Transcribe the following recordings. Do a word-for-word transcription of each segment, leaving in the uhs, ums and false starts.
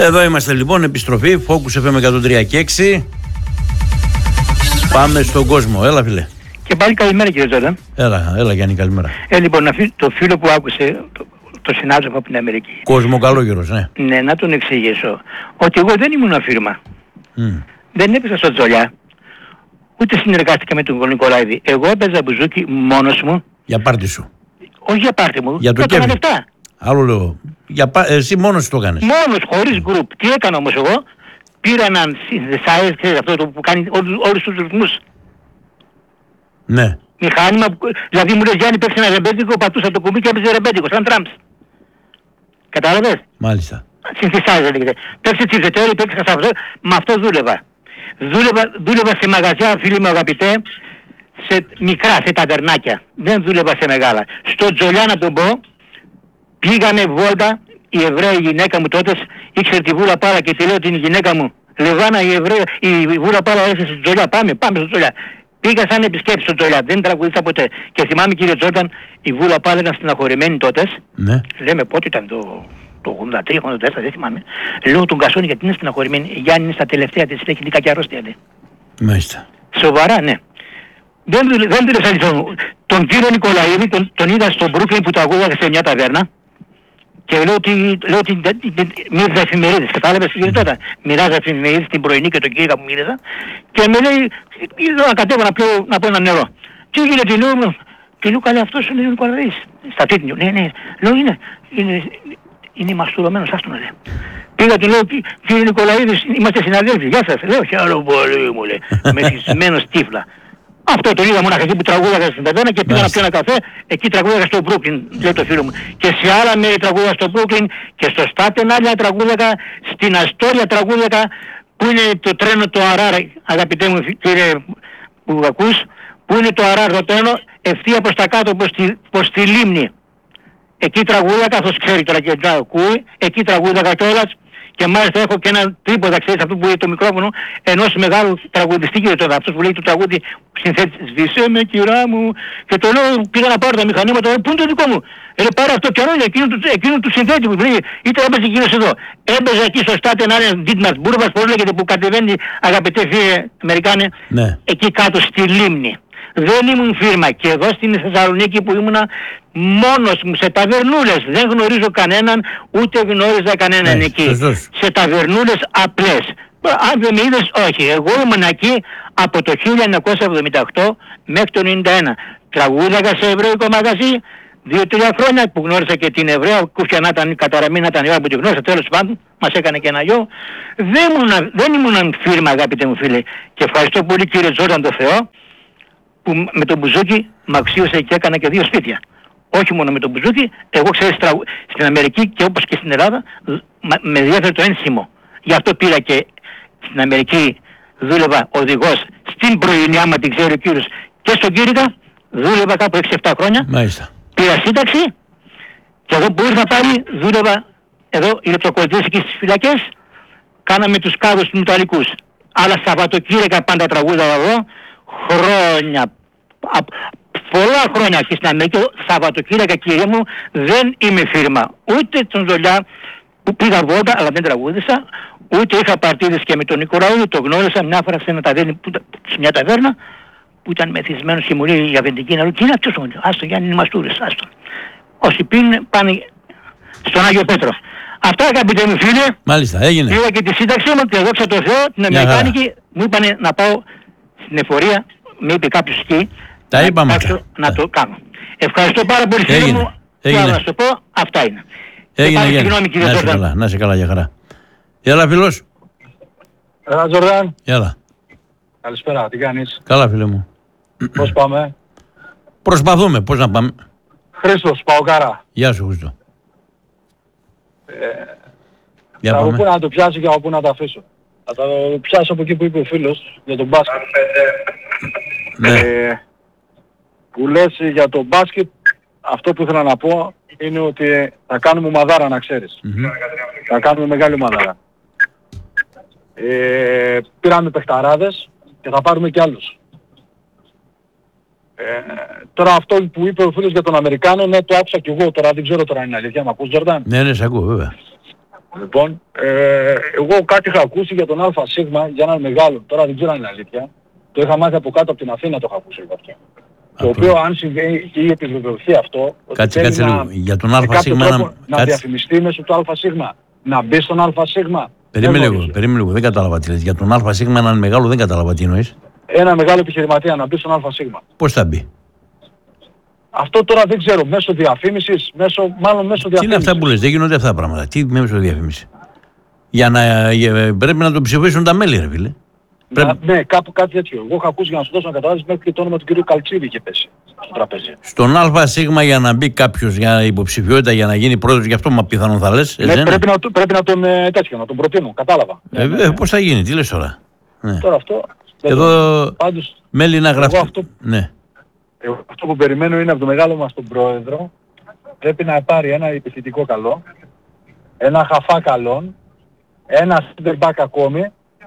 Εδώ είμαστε λοιπόν, επιστροφή, Focus εφ εμ εκατόν τρία και έξι. Πάμε στον κόσμο, έλα φίλε. Και πάλι καλημέρα κύριε Τζόρνταν. Έλα, έλα Γιάννη, καλημέρα. Ε, λοιπόν, το φίλο που άκουσε, το, το συνάδελφο από την Αμερική. Κόσμο καλόγερος, ναι. Ναι, να τον εξηγήσω. Ότι εγώ δεν ήμουν αφήρμα. Mm. Δεν έπαιζα στο Τζολιά. Ούτε συνεργάστηκα με τον Νικολάηδη. Εγώ έπαιζα μπουζούκι μόνος μου. Για πάρτι σου. Όχι για πάρτι μου. Για το κέφι. Άλλο λέω. Για πα... Εσύ μόνος το κάνεις. Μόνος, χωρίς γκρουπ. Τι έκανα όμως εγώ. Πήρα έναν synthesizer, ξέρεις αυτό το που κάνει όλους, όλους τους ρυθμούς. Ναι. Μηχάνημα, δηλαδή μου λες Γιάννη παίξε ένα ρεμπέτικο, πατούσα το κουμπί και έπαιζε ρεμπέτικο, σαν τραμς. Κατάλαβες. Μάλιστα. Synthesizer λέγεται. Παίξε τσιφετέρι, παίξε αυτό, με αυτό δούλευα. Δούλευα, δούλευα σε μαγαζιά, φίλοι μου αγαπητέ, σε μικρά, σε ταβερνάκια. Δεν δούλευα σε μεγάλα. Στο Τζολιά να τον πω, πήγαμε βόλτα, η Εβραία η γυναίκα μου τότε, ήξερε τη Βούλα Πάλα και τη λέω την γυναίκα μου, Λεβάνα η Εβραία, η Βούλα Πάλα έρθει στο Τζολιά, πάμε, πάμε στο Τζολιά. Πήγα σαν επισκέψη στο Τζολιά, δεν τραγουδίσα ποτέ. Και θυμάμαι κύριε Τζόρνταν, η Βούλα Πάλα ήταν στεναχωρημένη τότε. Ναι. Λέμε πότε ήταν το... το ογδόντα τρία ογδόντα τέσσερα, δεν θυμάμαι. Λέω τον Κασόνη γιατί είναι στεναχωρημένη. Η Γιάννη είναι στα τελευταία της, έχει δει κακιά αρρώστια. Μάλιστα. Σοβαρά, ναι. Δεν, δεν δούλεψα λοιπόν. Τον κύριο Νικολαίδη τον, τον είδα στο Μπρούκλιν που τραγούδαγε σε μια ταβέρνα. Και λέω ότι, λέω ότι μοίραζα εφημερίδες, κατάλαβες mm. τότε. Μοιράζα εφημερίδες την πρωινή και τον κύριο που μοίραζα. Και με λέει, ήθελα να κατέβω να, πιω, να πω ένα νερό. Τι γίνεται, λέω, και λέω καλά αυτός είναι ο Νικολαίδης. Στα τίτνιο, ναι, ναι. Λέω είναι, είναι, είναι μαστουρωμένος, άστο να λέει. Πήγα του λέω, κύριε Νικολαίδης, είμαστε συναδέλφοι, γεια σας. Λέω, χαίρομαι πολύ μου λέει, μεθυσμένος τύφλα. Αυτό το είδα μονάχα εκεί που τραγούδαγα στην ταβέρνα και πήγα να πιω ένα καφέ, εκεί τραγούδαγα στο Brooklyn, λέει το φίλο μου. Και σε άλλα μέρη τραγούδαγα στο Brooklyn και στο Staten Island τραγούδαγα, στην Αστόρια τραγούδαγα, που είναι το τρένο το Αράρ, αγαπητέ μου κύριε που ακούς, που είναι το Αράρ το τρένο, ευθεία προς τα κάτω προς τη, προς τη λίμνη. Εκεί τραγούδαγα, καθώς ξέρει τώρα και ακούει, εκεί τραγούδαγα κιόλας. Και μάλιστα έχω και ένα τρίποδα, ξέρεις, αυτό που λέει το μικρόφωνο, ενός μεγάλου τραγουδιστή και τώρα, αυτός που λέει το τραγούδι που συνθέτει «Σβήσε με κυρά μου» και το λέω, πήγα να πάρω τα μηχανήματα, πού είναι το δικό μου, ε, πάρε αυτό και όλο, εκείνο, εκείνο του συνθέτη που λέει, είτε έπαιζε εκείνος εδώ. Έπαιζε εκεί στο Staten Island, Δίτμας Μπούρβας, πώς λέγεται, που κατεβαίνει, αγαπητέ φίλε Αμερικάνε, ναι. Εκεί κάτω στη λίμνη. Δεν ήμουν φίρμα και εδώ στην Θεσσαλονίκη που ήμουνα μόνος μου σε ταβερνούλες, δεν γνωρίζω κανέναν, ούτε γνώριζα κανέναν ναι, εκεί. Σωστός. Σε ταβερνούλες απλές. Αν δεν με είδες, όχι. Εγώ ήμουν εκεί από το χίλια εννιακόσια εβδομήντα οκτώ μέχρι το ενενήντα ένα. Τραγούδαγα σε εβραϊκό μαγαζί, δύο-τρία χρόνια που γνώρισα και την Εβραία, κούφια να ήταν, καταραμή να ήταν η ώρα που την γνώρισα, τέλος πάντων, μας έκανε και ένα γιο. Δεν ήμουν, δεν ήμουν φίρμα αγαπητέ μου φίλε. Και ευχαριστώ πολύ κύριε Τζόρνταν το Θεό, που με τον μπουζούκι μ' αξίωσε και έκανα και δύο σπίτια. Όχι μόνο με τον μπουζούκι, εγώ ξέρεις στην Αμερική και όπως και στην Ελλάδα με ενδιαφέρει το ένσημο. Γι' αυτό πήρα και στην Αμερική δούλευα οδηγός στην πρωινή, άμα την ξέρει ο κύριος, και στον Κύρικα δούλευα κάπου έξι εφτά χρόνια. Μάλιστα. Πήρα σύνταξη και εγώ που ήρθα πάλι δούλευα εδώ ηλεκτροκολλητές εκεί στις φυλακές, κάναμε τους κάδους τους μεταλλικούς. Αλλά Σαββατοκύριακα πάντα τραγούδα εδώ, χρόνια, πολλά χρόνια και στην Αμερική, Σαββατοκύριακα κύριε μου, δεν είμαι φίρμα. Ούτε τον Ζολιά που πήγα βόλτα, αλλά δεν τραγούδισα, ούτε είχα παρτίδες και με τον Νικολαίδη, το γνώρισα μια φορά σε, ένα ταβέρνη, σε μια ταβέρνα που ήταν μεθυσμένος και μου λέει η Αβεντική να λέω, τι είναι αυτός ο άστο Γιάννη είναι μαστούρες, άστο. Όσοι πίνουν πάνε στον Άγιο Πέτρο. Αυτά αγαπητέ μου φίλε, μάλιστα, έγινε. Πήγα και τη σύνταξή μου και δόξα τω Θεώ, την Αμερικάνικη, μου είπανε να πάω στην εφορία, με είπε κάποιος εκεί, τα είπαμε να, να το κάνω. Ευχαριστώ πάρα πολύ φίλε μου, και να σου πω, αυτά είναι. Έγινε, έγινε. Συγγνώμη κύριε να, καλά, να είσαι καλά, για χαρά. Έλα φίλος. Έλα Τζορδάν. Έλα. Καλησπέρα, τι κάνεις? Καλά φίλε μου. Πώς πάμε? Προσπαθούμε, πώς να πάμε. Χρήστος, Παοκάρα. Γεια σου Χρήστο. Ε, για από πού να το πιάσω και από πού να το αφήσω. Θα το πιάσω από εκεί που είπε ο φίλος για τον μπάσκετ. Ναι. Ε, που λες για τον μπάσκετ, αυτό που ήθελα να πω είναι ότι θα κάνουμε μαδάρα να ξέρεις. Mm-hmm. Θα κάνουμε μεγάλη μαδάρα. Ε, πήραμε παιχταράδες και θα πάρουμε κι άλλους. Ε, τώρα αυτό που είπε ο φίλος για τον Αμερικάνο, ναι το άκουσα κι εγώ τώρα, δεν ξέρω τώρα είναι αλήθεια. Μ' ακούς Τζορντάν? Ναι, ναι, σε ακούω βέβαια. Λοιπόν, ε, εγώ κάτι είχα ακούσει για τον ΑΣ για έναν μεγάλο, τώρα δεν ξέρω αν είναι αλήθεια. Το είχα μάθει από κάτω από την Αθήνα, το είχα ακούσει από αυτό. Το οποίο αν συμβαίνει και είχε επιβεβαιωθεί αυτό, κάτσε, ότι κάτσε λίγο. Για τον ΑΣ να, να, να διαφημιστεί μέσω του ΑΣ, να μπει στον ΑΣ. Περίμενε λίγο, περίμενε λίγο, δεν κατάλαβα τι λες. Για τον ΑΣ έναν μεγάλο δεν κατάλαβα τι εννοείς. Ένα μεγάλο επιχειρηματία να μπει στον ΑΣ. Πώς θα μπει? Αυτό τώρα δεν ξέρω, μέσω διαφήμισης, μέσω, μάλλον μέσω διαφήμισης. Τι είναι αυτά που λες, δεν γίνονται αυτά τα πράγματα. Τι μέσω διαφήμιση? Για να, για, πρέπει να τον ψηφίσουν τα μέλη, ρε φίλε. Πρέπει... Ναι, κάπου κάτι τέτοιο. Εγώ είχα ακούσει για να σου δώσω να καταλάβεις μέχρι και το όνομα του κ. Καλτσίδη είχε πέσει στο τραπέζι. Στον ΑΣ για να μπει κάποιος για υποψηφιότητα για να γίνει πρόεδρος, γι' αυτό μα πιθανόν θα λες. Ναι, πρέπει να, πρέπει να τον ε, τέτοιο, να τον προτείνω, κατάλαβα. Ε, ναι, ναι. Πώς θα γίνει, τι λες τώρα? Ναι. Τώρα αυτό... Εδώ πάντως, μέλη να γραφτεί. Αυτό... Ναι. Εγώ αυτό που περιμένω είναι από το μεγάλο μας τον πρόεδρο, πρέπει να πάρει ένα επιθετικό καλό, ένα χαφά καλόν, ένα center back ακόμη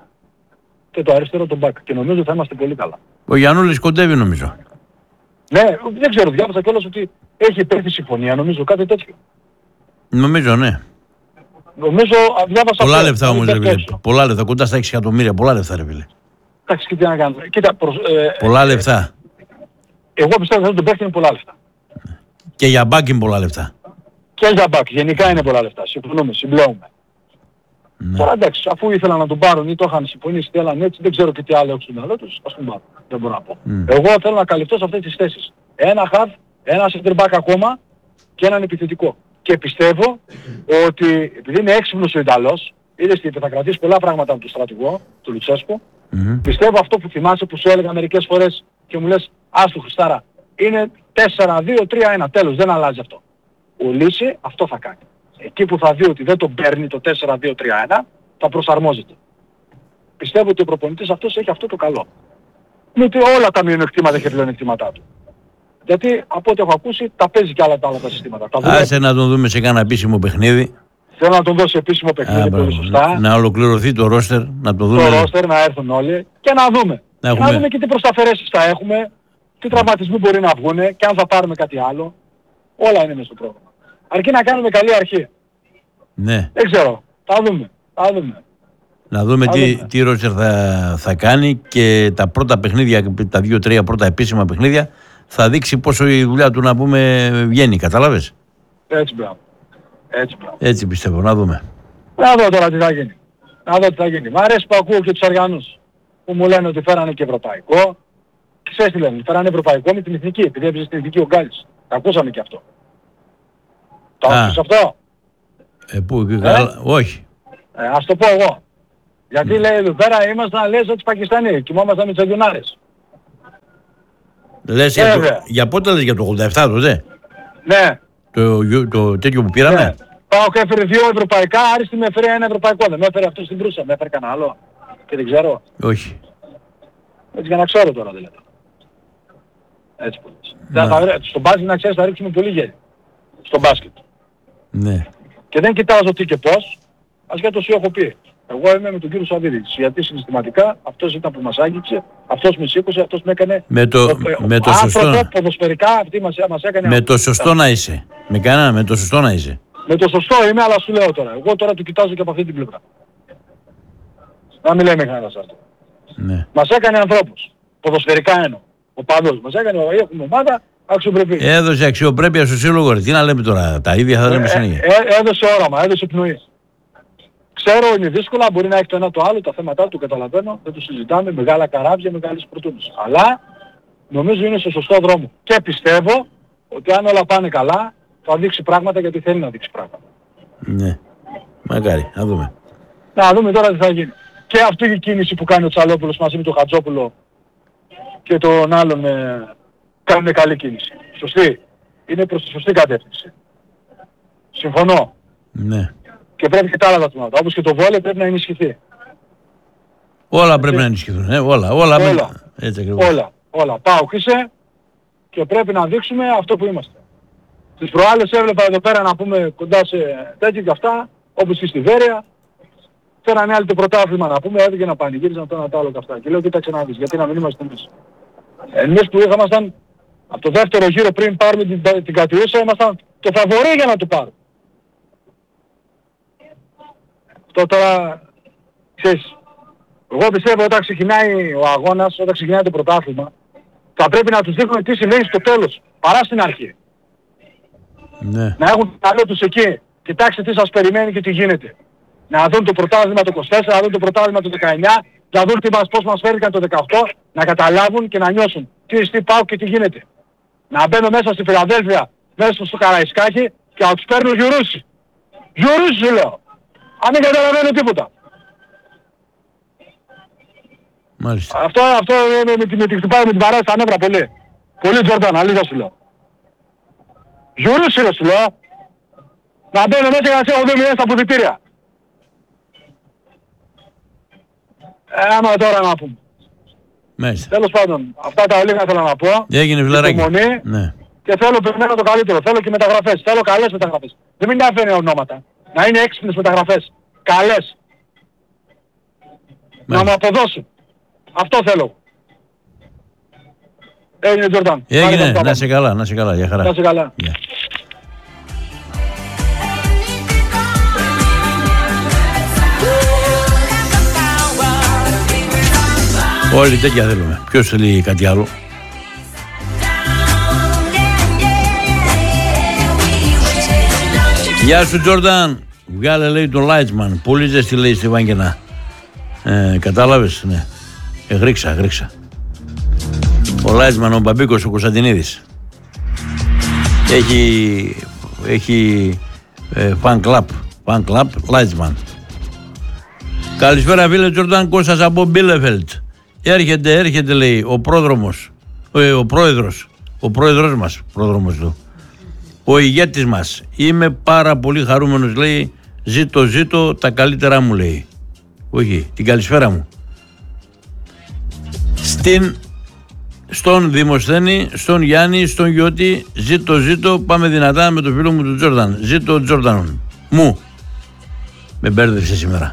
και το αριστερό τον back. Και νομίζω θα είμαστε πολύ καλά. Ο Γιαννούλης κοντεύει νομίζω. Ναι, δεν ξέρω, διάβασα κιόλας ότι έχει υπέρθει συμφωνία, νομίζω κάτι τέτοιο. Νομίζω, ναι. Νομίζω, διάβασα... Πολλά λεφτά όμως, ρε φίλε. Πολλά λεφτά, κοντά στα έξι εκατομμύρια, πολλά λεφτά, ρε φίλε. Εντάξει, και τι να κάνουμε. Κοίτα, προς, ε, πολλά λεφτά. Εγώ πιστεύω ότι τον παίχτη είναι πολλά λεφτά. Και για μπακ είναι πολλά λεφτά. Και για μπακ, γενικά είναι πολλά λεφτά. Συμφωνούμε, συμπλέουμε. Ναι. Τώρα εντάξει, αφού ήθελαν να τον πάρουν ή το είχαν συμφωνήσει, θέλαν έτσι, δεν ξέρω και τι άλλο έχουν στο μυαλό τους, ας τον πάρουν. Δεν μπορώ να πω. Mm. Εγώ θέλω να καλυφθώ σε αυτές τις θέσεις. Ένα half, ένα center back ακόμα και έναν επιθετικό. Και πιστεύω ότι επειδή είναι έξυπνος ο Ιταλός, είδες ότι θα κρατήσει πολλά πράγματα από τον στρατηγό, του Λουτσέσκου, mm-hmm. πιστεύω αυτό που θυμάσαι που σου έλεγα μερικές φορές και μου λες, άστο Χριστάρα, είναι τέσσερα δύο τρία ένα, τέλος, δεν αλλάζει αυτό. Ο Λύση αυτό θα κάνει. Εκεί που θα δει ότι δεν τον παίρνει το τέσσερα δύο τρία ένα, θα προσαρμόζεται. Πιστεύω ότι ο προπονητής αυτός έχει αυτό το καλό. Είναι ότι όλα τα μειονεκτήματα και πλεονεκτήματά του. Γιατί από ό,τι έχω ακούσει τα παίζει και άλλα τα άλλα τα συστήματα. Άσε να τον δούμε σε κάνα επίσημο παιχνίδι. Θέλω να τον δώσει επίσημο παιχνίδι, Α, πολύ σωστά. Να ολοκληρωθεί το ρόστερ, να το δούμε. Το ρόστερ, να έρθουν όλοι και να δούμε. Να, να δούμε και τι προσταφαιρέσεις θα έχουμε, τι τραυματισμοί μπορεί να βγουν και αν θα πάρουμε κάτι άλλο. Όλα είναι μέσα στο πρόγραμμα. Αρκεί να κάνουμε καλή αρχή. Ναι. Δεν ξέρω. Θα δούμε. Θα δούμε. Να δούμε θα τι, τι ρόστερ θα, θα κάνει και τα πρώτα παιχνίδια, τα δύο-τρία πρώτα επίσημα παιχνίδια θα δείξει πόσο η δουλειά του να πούμε βγαίνει. Κατάλαβες? Έτσι μπράβο. Έτσι, Έτσι πιστεύω, να δούμε. Να δω τώρα τι θα γίνει. Να δω τι θα γίνει. Μ' αρέσει που ακούω και τους Αριανούς που μου λένε ότι φέρανε και ευρωπαϊκό. Ξέρεις τι λένε, φέρανε ευρωπαϊκό με την εθνική, επειδή έπαιζε στην εθνική ο Γκάλης. Τα ακούσαμε και αυτό. Το άκουσες αυτό? Ε, πού, ε? Όχι. Ε, ας το πω εγώ. Γιατί mm. λέει εδώ πέρα ήμασταν λες ότι Πακιστανοί, κοιμόμασταν με τους αγιονάρες. Λες για, το, για πότε λες, για το ογδόντα επτά τότε? Ναι. Το, το, το τέτοιο που πήραμε. Ναι. Πάω και έφερε δύο ευρωπαϊκά, Άριστη με έφερε ένα ευρωπαϊκό. Δεν με έφερε αυτό στην Προύσα, με έφερε κανένα άλλο. Και δεν ξέρω. Όχι. Έτσι για να ξέρω τώρα δηλαδή. Έτσι που λες. Στον μπάσκετ να ξέρεις θα ρίξουμε πολύ γέλιο. Στον μπάσκετ. Ναι. Και δεν κοιτάζω τι και πώς, ασχέτως σου έχω πει. Εγώ είμαι με τον κύριο Σαββίδη. Γιατί συναισθηματικά αυτός ήταν που μας άγγιξε, αυτός με σήκωσε, αυτός με έκανε... Με το, το, με το άνθρωπο, σωστό. Ποδοσφαιρικά αυτή μας, μας έκανε... Με το σωστό να είσαι. Με κανένα, με το σωστό να είσαι. Με το σωστό είμαι, αλλά σου λέω τώρα. Εγώ τώρα του κοιτάζω και από αυτή την πλευρά. Να μην λέμε κανένας αυτό. Ναι. Μας έκανε ανθρώπους. Ποδοσφαιρικά εννοώ. Ο παδός. Μας έκανε, έχουμε ομάδα αξιοπρεπή. Έδωσε αξιοπρέπεια στο σύλλογο. Τι να λέμε τώρα, τα ίδια θα λέμε συνέχεια. Ε, ε, έδωσε όραμα, έδωσε πνοή. Ξέρω είναι δύσκολα, μπορεί να έχει το ένα το άλλο, τα θέματα του καταλαβαίνω, δεν το συζητάμε, μεγάλα καράβια, μεγάλες πρωτούμες. Αλλά νομίζω είναι στο σωστό δρόμο. Και πιστεύω ότι αν όλα πάνε καλά, θα δείξει πράγματα γιατί θέλει να δείξει πράγματα. Ναι. Μακάρι, να δούμε. Να δούμε τώρα τι θα γίνει. Και αυτή η κίνηση που κάνει ο Τσαλόπουλος μαζί με τον Χατζόπουλο και τον άλλον ε, κάνουν καλή κίνηση. Σωστή. Είναι προς τη σωστή κατεύθυνση. Συμφωνώ. Ναι. Και πρέπει και τα άλλα τα τμήματα. Όπως και το βόλεϊ πρέπει να ενισχυθεί. Όλα πρέπει να ενισχυθούν. Ε, όλα. Όλα. Όλα. Έτσι ακριβώς. Όλα. Όλα. Πάω είσαι και πρέπει να δείξουμε αυτό που είμαστε. Τις προάλλες έβλεπα εδώ πέρα να πούμε κοντά σε τέτοια και αυτά, όπως και στη Βέρεια. Φέρανε άλλη το πρωτάθλημα να πούμε, έδωγε να πανηγύριζαν το ένα το άλλο και αυτά. Και λέω κοίταξε να δεις, γιατί να μην είμαστε εμείς. Εμείς που είχαμασταν από το δεύτερο γύρο πριν πάρουμε την, την Κατιούσα, ήμασταν το φαβορί για να το πάρουμε. αυτό τώρα, ξέρεις, εγώ πιστεύω όταν ξεκινάει ο αγώνας, όταν ξεκινάει το πρωτάθλημα, θα πρέπει να τους δείχνουν τι σημαίνει στο τέλος, παρά στην αρχή. Ναι. Να έχουν το καλό τους εκεί. Κοιτάξτε τι σας περιμένει και τι γίνεται. Να δουν το πρωτάθλημα το είκοσι τέσσερα, να δουν το πρωτάθλημα το δεκαεννιά, να δουν τι μας, πώς μας φέρθηκαν το δεκαοκτώ, να καταλάβουν και να νιώσουν τι τι πάω και τι γίνεται. Να μπαίνω μέσα στη Φιλαδέλφια, μέσα στο Καραϊσκάκι και να τους παίρνω γιουρούσι. Γιουρούσι σου λέω. Αν δεν καταλαβαίνω τίποτα. Μάλιστα. Αυτό, αυτό με, με, με τη χτυπάει με την παρέα στα νεύρα πολύ. Πολύ Τζόρνταν, αλήθεια σου λέω. Γιουρούσι σου λέω. Να μπαίνω μέσα και να σε έχω δύο μηδέν στα ποδητήρια. Ε, άμα τώρα να πούμε. Μάλιστα. Τέλος πάντων, αυτά τα λίγα θέλω να πω. Έγινε φιλαράκι. Υπομονή. Ναι. Και θέλω περιμένω το καλύτερο. Θέλω και μεταγραφές. Θέλω καλές μεταγραφές. Δεν μην αφήνει ονόματα. Να είναι έξυπνες μεταγραφές. Καλές. Να μου αποδώσουν. Αυτό θέλω. Έγινε Τζορντάν. Έγινε. Να σε καλά. Να σε καλά. Για χαρά. Να σε καλά. Yeah. Όλοι τέτοια θέλουμε. Ποιος θέλει κάτι άλλο. Γεια σου Τζόρνταν. Βγάλε λέει τον Λάιτσμαν. Πολύ ζέστη λέει στη Βάγγενα. Ε, κατάλαβες, ναι. Ε, γρίξα, γρίξα. Ο Λάιτσμαν, ο Μπαμπίκος, ο Κωνσταντινίδης. Έχει, έχει ε, fan club. Fan club Λάιτσμαν. Καλησπέρα φίλε Τζόρνταν, Κώστας από Μπίλεφελτ. Έρχεται, έρχεται λέει ο πρόδρομος, ε, ο πρόεδρος, ο πρόεδρος μας, πρόδρομος του, ο ηγέτης μας. Είμαι πάρα πολύ χαρούμενος λέει, ζήτω ζήτω τα καλύτερά μου λέει. Όχι, την καλησπέρα μου. Στην, στον Δημοσθένη, στον Γιάννη, στον Γιώτη, ζήτω ζήτω, πάμε δυνατά με το φίλο μου του Τζόρνταν. Ζήτω Τζόρνταν μου. Με μπέρδεψε σήμερα.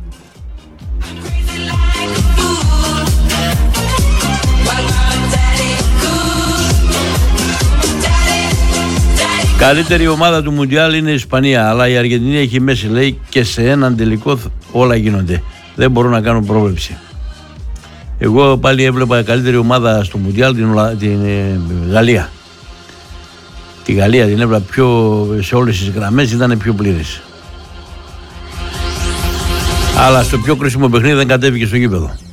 Καλύτερη ομάδα του Μουντιάλ είναι η Ισπανία, αλλά η Αργεντινή έχει μέση λέει και σε έναν τελικό όλα γίνονται. Δεν μπορώ να κάνω πρόβλεψη. Εγώ πάλι έβλεπα καλύτερη ομάδα στο Μουντιάλ την, την ε, Γαλλία. Τη Γαλλία την έβλεπα πιο, σε όλες τις γραμμές ήταν πιο πλήρης. Αλλά στο πιο κρίσιμο παιχνίδι δεν κατέβηκε στο γήπεδο.